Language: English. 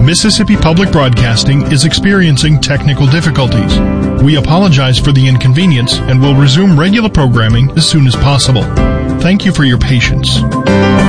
Mississippi Public Broadcasting is experiencing technical difficulties. We apologize for the inconvenience and will resume regular programming as soon as possible. Thank you for your patience.